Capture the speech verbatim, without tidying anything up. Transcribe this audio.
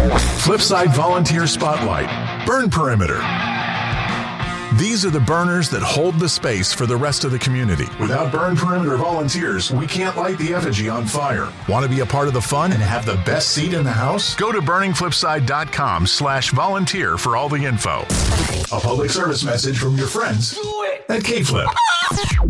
Flipside Volunteer Spotlight. Burn Perimeter. These are the burners that hold the space for the rest of the community. Without Burn Perimeter volunteers, we can't light the effigy on fire. Want to be a part of the fun and have the best seat in the house? Go to burningflipside.com slash volunteer for all the info. A public service message from your friends at K-Flip.